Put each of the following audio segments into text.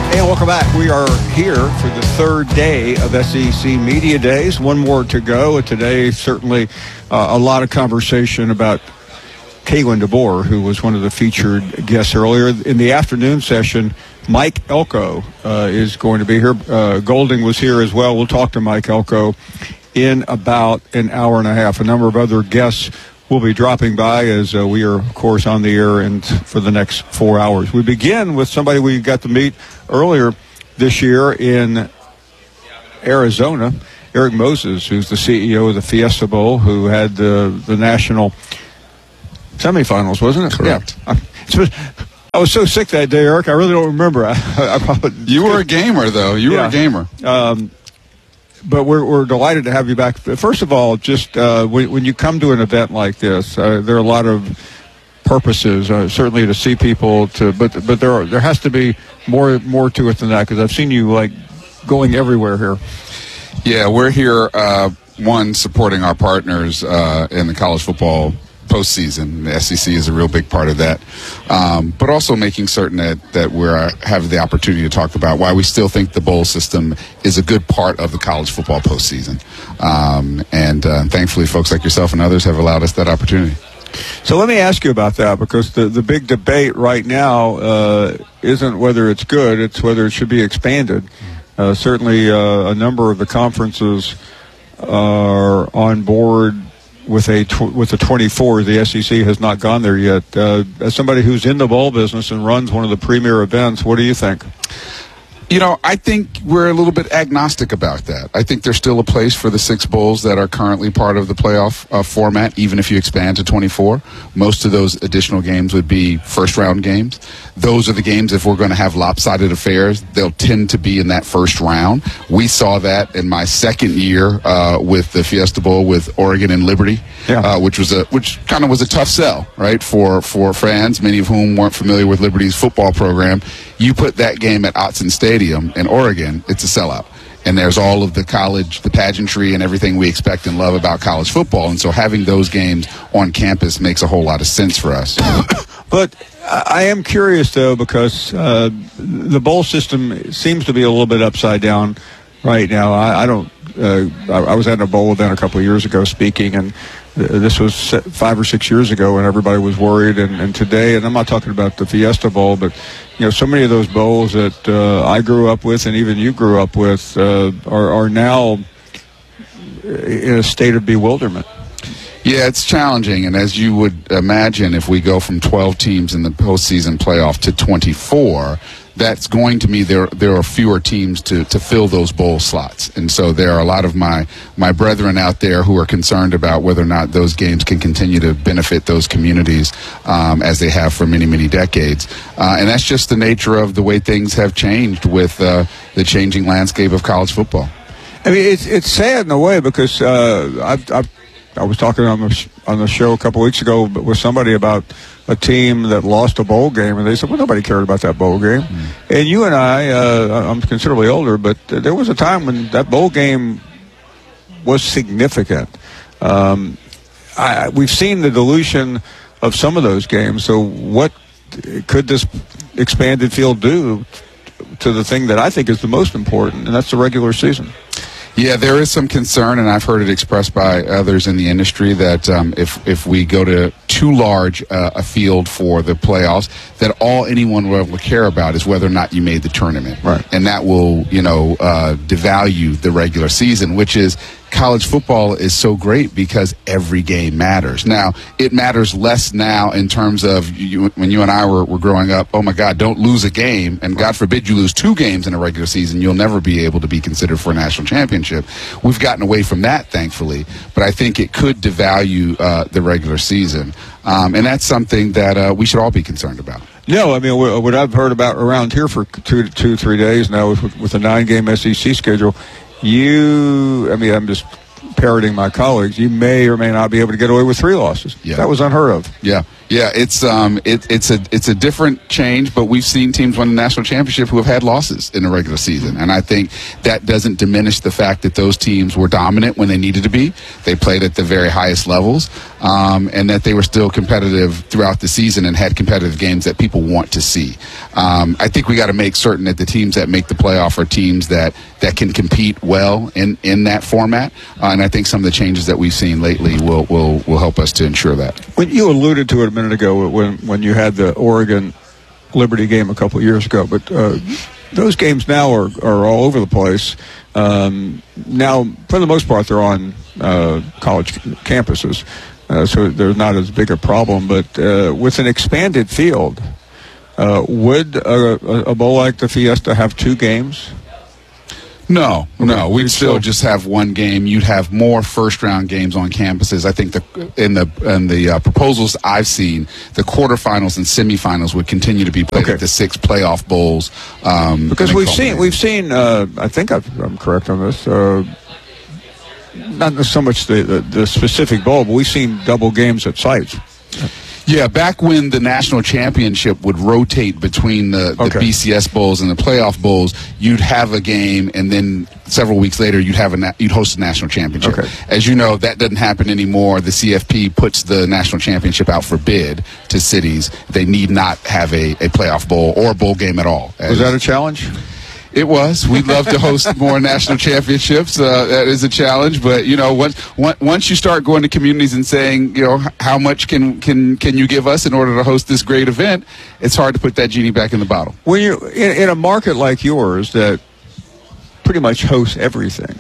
And welcome back. We are here for the third day of SEC Media Days. One more to go. Today, certainly a lot of conversation about Kalen DeBoer, who was one of the featured guests earlier. In the afternoon session, Mike Elko is going to be here. Golding was here as well. We'll talk to Mike Elko in about an hour and a half. A number of other guests will be dropping by as we are, of course, on the air and for the next 4 hours. We begin with somebody we got to meet earlier this year in Arizona, Eric Moses, who's the CEO of the Fiesta Bowl, who had the national semifinals, wasn't it? Correct. Yeah. I was so sick that day, Eric. I really don't remember. I probably, you were a gamer, though. You were a gamer. But we're delighted to have you back. First of all, just when you come to an event like this, there are a lot of purposes, certainly to see people. But there has to be more to it than that, because I've seen you like going everywhere here. Yeah, we're here. One, supporting our partners in the college football postseason. The SEC is a real big part of that, but also making certain that we have the opportunity to talk about why we still think the bowl system is a good part of the college football postseason. And thankfully, folks like yourself and others have allowed us that opportunity. So let me ask you about that, because the big debate right now isn't whether it's good, it's whether it should be expanded. Certainly a number of the conferences are on board with the 24. The SEC has not gone there yet. As somebody who's in the bowl business and runs one of the premier events, what do you think? You know, I think we're a little bit agnostic about that. I think there's still a place for the 6 bowls that are currently part of the playoff format, even if you expand to 24. Most of those additional games would be first-round games. Those are the games, if we're going to have lopsided affairs, they'll tend to be in that first round. We saw that in my second year with the Fiesta Bowl with Oregon and Liberty, which kind of was a tough sell, right, for fans, many of whom weren't familiar with Liberty's football program. You put that game at Autzen Stadium in Oregon, it's a sellout. And there's all of the college, the pageantry, and everything we expect and love about college football. And so having those games on campus makes a whole lot of sense for us. But I am curious, though, because the bowl system seems to be a little bit upside down right now. I was at a bowl event a couple of years ago speaking, and this was 5 or 6 years ago, and everybody was worried. And today, and I'm not talking about the Fiesta Bowl, but so many of those bowls that I grew up with, and even you grew up with, are now in a state of bewilderment. Yeah, it's challenging, and as you would imagine, if we go from 12 teams in the postseason playoff to 24, that's going to mean there are fewer teams to fill those bowl slots. And so there are a lot of my brethren out there who are concerned about whether or not those games can continue to benefit those communities as they have for many, many decades. And that's just the nature of the way things have changed with the changing landscape of college football. I mean, it's sad in a way, because I was talking on the show a couple weeks ago with somebody about a team that lost a bowl game, and they said, well, nobody cared about that bowl game. And you and I'm considerably older, but there was a time when that bowl game was significant. We've seen the dilution of some of those games, so what could this expanded field do to the thing that I think is the most important, and that's the regular season? Yeah, there is some concern, and I've heard it expressed by others in the industry, that if we go to too large a field for the playoffs, that all anyone will ever care about is whether or not you made the tournament. Right. And that will, devalue the regular season, which is college football is so great because every game matters. Now, it matters less now in terms of when you and I were growing up, oh, my God, don't lose a game, and God forbid you lose 2 games in a regular season, you'll never be able to be considered for a national championship. We've gotten away from that, thankfully, but I think it could devalue the regular season, and that's something that we should all be concerned about. No, I mean, what I've heard about around here for 3 days now with a 9-game SEC schedule, I'm just parroting my colleagues, you may or may not be able to get away with 3 losses. Yeah. That was unheard of. Yeah. Yeah, it's a different change, but we've seen teams win the national championship who have had losses in the regular season, and I think that doesn't diminish the fact that those teams were dominant when they needed to be. They played at the very highest levels, and that they were still competitive throughout the season and had competitive games that people want to see. I think we got to make certain that the teams that make the playoff are teams that can compete well in that format, and I think some of the changes that we've seen lately will help us to ensure that. When you alluded to it a minute ago when you had the Oregon Liberty game a couple of years ago, but those games now are all over the place. Now, for the most part, they're on college campuses, so they're not as big a problem. But with an expanded field, would a bowl like the Fiesta have two games? No. We'd still just have one game. You'd have more first-round games on campuses. I think in the proposals I've seen, the quarterfinals and semifinals would continue to be played at the 6 playoff bowls. Because we've seen. I think I'm correct on this. Not so much the specific bowl, but we've seen double games at sites. Yeah, back when the national championship would rotate between the BCS bowls and the playoff bowls, you'd have a game, and then several weeks later you'd host a national championship. Okay. As you know, that doesn't happen anymore. The CFP puts the national championship out for bid to cities. They need not have a playoff bowl or a bowl game at all. Was that a challenge? It was. We'd love to host more national championships. That is a challenge. But, once you start going to communities and saying, how much can you give us in order to host this great event, it's hard to put that genie back in the bottle. When you're in a market like yours that pretty much hosts everything,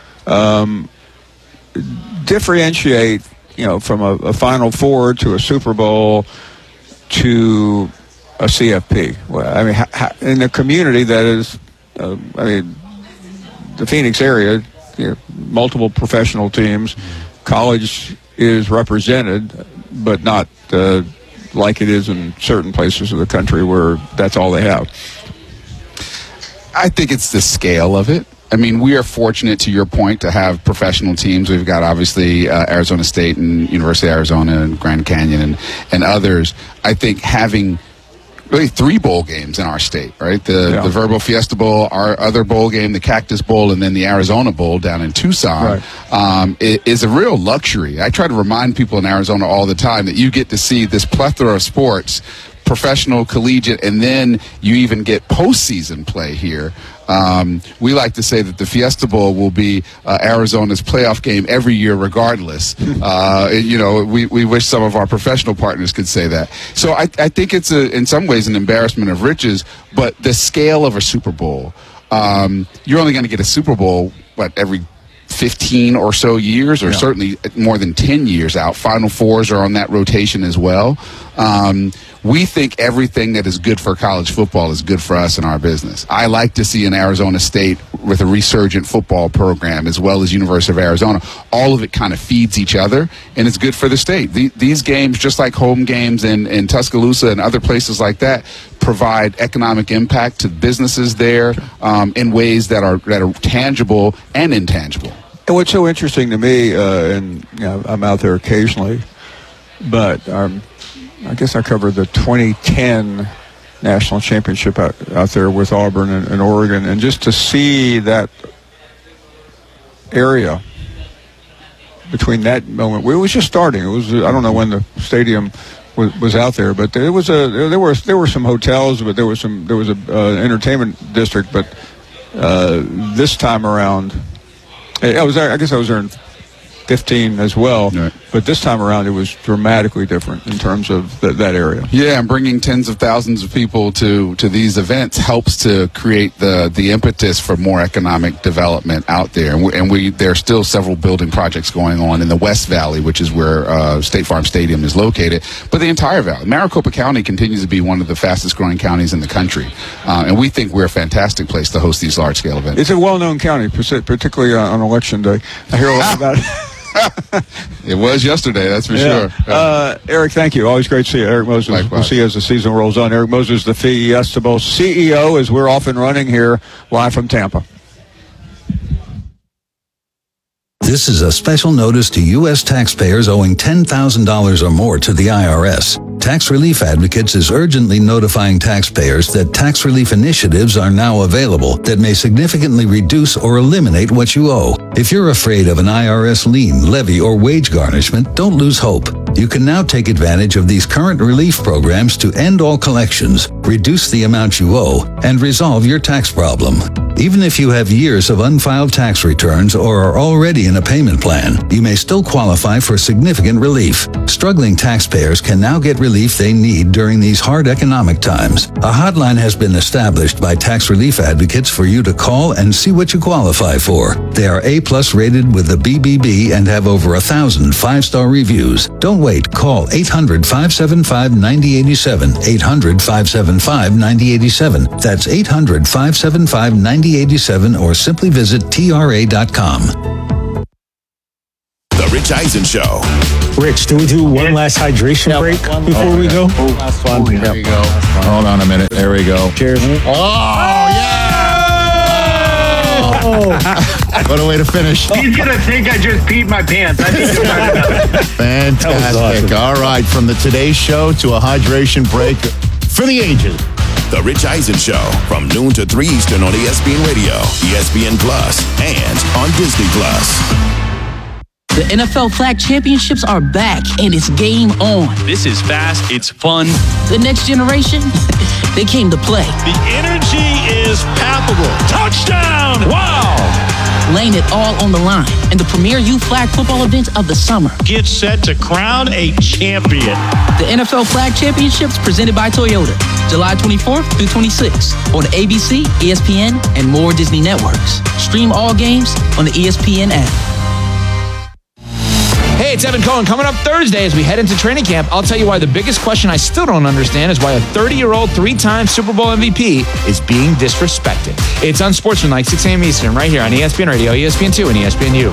differentiate, from a Final Four to a Super Bowl to a CFP. Well, I mean, in a community that is, the Phoenix area, multiple professional teams, college is represented, but not like it is in certain places of the country where that's all they have. I think it's the scale of it. I mean, we are fortunate, to your point, to have professional teams. We've got, obviously, Arizona State and University of Arizona and Grand Canyon and others. I think having really 3 bowl games in our state, right? The Verbo Fiesta Bowl, our other bowl game, the Cactus Bowl, and then the Arizona Bowl down in Tucson, it is a real luxury. I try to remind people in Arizona all the time that you get to see this plethora of sports, professional, collegiate, and then you even get postseason play here. We like to say that the Fiesta Bowl will be Arizona's playoff game every year regardless. We wish some of our professional partners could say that. So I think it's in some ways an embarrassment of riches, but the scale of a Super Bowl, you're only going to get a Super Bowl, every 15 or so years, or certainly more than 10 years out. Final Fours are on that rotation as well. We think everything that is good for college football is good for us in our business. I like to see an Arizona State with a resurgent football program, as well as University of Arizona. All of it kind of feeds each other, and it's good for the state. These games, just like home games in Tuscaloosa and other places like that, provide economic impact to businesses there in ways that are tangible and intangible. And what's so interesting to me, and I'm out there occasionally, but I guess I covered the 2010 national championship out there with Auburn and Oregon, and just to see that area between that moment, it was just starting. It was, I don't know when the stadium was out there, but there were some hotels, but there was a entertainment district, but this time around, I guess I was there in 15 as well, right. But this time around it was dramatically different in terms of that area. Yeah, and bringing tens of thousands of people to these events helps to create the impetus for more economic development out there. And there are still several building projects going on in the West Valley, which is where State Farm Stadium is located, but the entire valley. Maricopa County continues to be one of the fastest growing counties in the country, and we think we're a fantastic place to host these large scale events. It's a well-known county, particularly on Election Day. I hear a lot about it. It was yesterday, that's for sure. Eric, thank you. Always great to see you. Eric Moses. Likewise. We'll see you as the season rolls on. Eric Moses, the Fiesta Bowl CEO, as we're off and running here live from Tampa. This is a special notice to U.S. taxpayers owing $10,000 or more to the IRS. Tax Relief Advocates is urgently notifying taxpayers that tax relief initiatives are now available that may significantly reduce or eliminate what you owe. If you're afraid of an IRS lien, levy, or wage garnishment, don't lose hope. You can now take advantage of these current relief programs to end all collections, reduce the amount you owe, and resolve your tax problem. Even if you have years of unfiled tax returns or are already in a payment plan, you may still qualify for significant relief. Struggling taxpayers can now get relief they need during these hard economic times. A hotline has been established by Tax Relief Advocates for you to call and see what you qualify for. They are A+ rated with the BBB and have over 1,000 5-star reviews. Don't wait. Call 800-575-9087. 800-575-9087. That's 800-575-9087 or simply visit TRA.com. The Rich Eisen Show. Rich, do we do one last hydration break before we go? Last one. There you go. Hold on a minute. There we go. Cheers. Oh, yeah! What a way to finish. He's going to think I just peed my pants. I need to talk about it. Fantastic. All right, from the Today Show to a hydration break for the ages. The Rich Eisen Show from noon to 3 Eastern on ESPN Radio, ESPN Plus, and on Disney Plus. The NFL Flag Championships are back, and it's game on. This is fast. It's fun. The next generation, they came to play. The energy is palpable. Touchdown! Wow! Laying it all on the line in the premier youth flag football event of the summer. Get set to crown a champion. The NFL Flag Championships presented by Toyota, July 24th through 26th on ABC, ESPN, and more Disney networks. Stream all games on the ESPN app. Hey, it's Evan Cohen. Coming up Thursday as we head into training camp, I'll tell you why the biggest question I still don't understand is why a 30-year-old, 3-time Super Bowl MVP is being disrespected. It's Unsportsmanlike, 6 a.m. Eastern, right here on ESPN Radio, ESPN2, and ESPNU.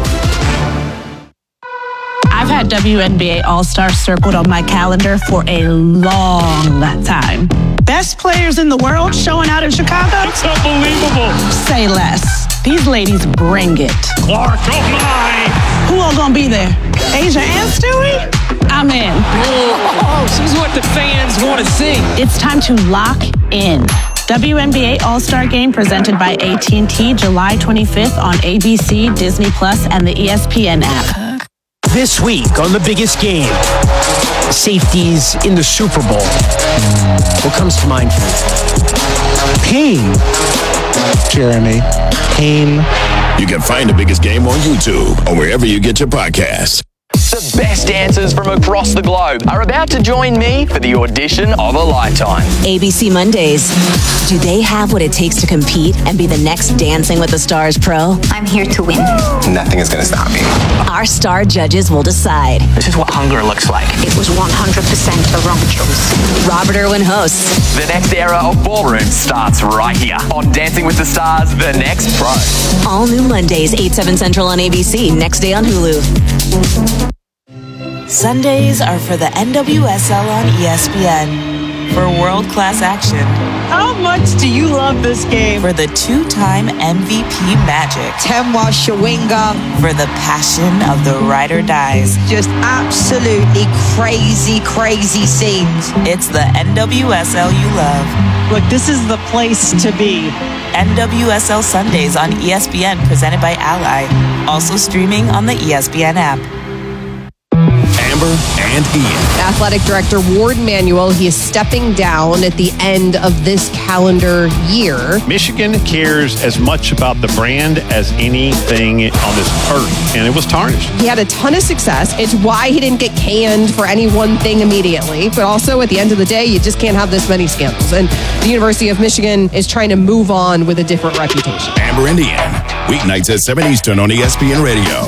I've had WNBA All-Star circled on my calendar for a long time. Best players in the world showing out in Chicago? It's unbelievable. Say less. These ladies bring it. Clark, oh my! Who all gonna be there? Asia and Stewie? I'm in. Oh, she's what the fans want to see. It's time to lock in. WNBA All-Star Game presented by AT&T July 25th on ABC, Disney Plus, and the ESPN app. This week on The Biggest Game, safeties in the Super Bowl. What comes to mind for you? Pain. Jeremy. Pain. You can find The Biggest Game on YouTube or wherever you get your podcasts. The best dancers from across the globe are about to join me for the audition of a lifetime. ABC Mondays. Do they have what it takes to compete and be the next Dancing with the Stars pro? I'm here to win. Nothing is going to stop me. Our star judges will decide. This is what hunger looks like. It was 100% the wrong choice. Robert Irwin hosts. The next era of ballroom starts right here on Dancing with the Stars, The Next Pro. All new Mondays, 8/7 Central on ABC. Next day on Hulu. Sundays are for the NWSL on ESPN. For world-class action. How much do you love this game? For the 2-time MVP magic. Temwa Shawinga. For the passion of the ride or dies. Just absolutely crazy, crazy scenes. It's the NWSL you love. Look, this is the place to be. NWSL Sundays on ESPN presented by Ally. Also streaming on the ESPN app. Amber and Ian. Athletic Director Ward Manuel, he is stepping down at the end of this calendar year. Michigan cares as much about the brand as anything on this earth, and it was tarnished. He had a ton of success. It's why he didn't get canned for any one thing immediately. But also, at the end of the day, you just can't have this many scandals. And the University of Michigan is trying to move on with a different reputation. Amber and Ian, weeknights at 7 Eastern on ESPN Radio.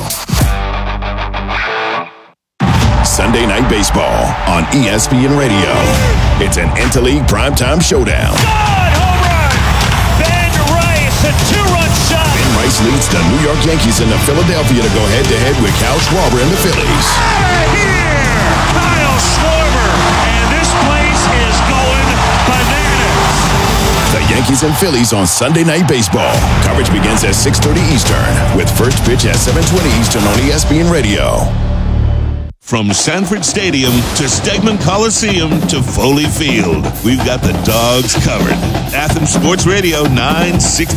Sunday Night Baseball on ESPN Radio. It's an interleague primetime showdown. God, home run! Ben Rice, a 2-run shot. Ben Rice leads the New York Yankees into Philadelphia to go head-to-head with Kyle Schwarber and the Phillies. Out of here! Kyle Schwarber, and this place is going bananas. The Yankees and Phillies on Sunday Night Baseball. Coverage begins at 6:30 Eastern with first pitch at 7:20 Eastern on ESPN Radio. From Sanford Stadium to Stegman Coliseum to Foley Field, we've got the Dogs covered. Athens Sports Radio 960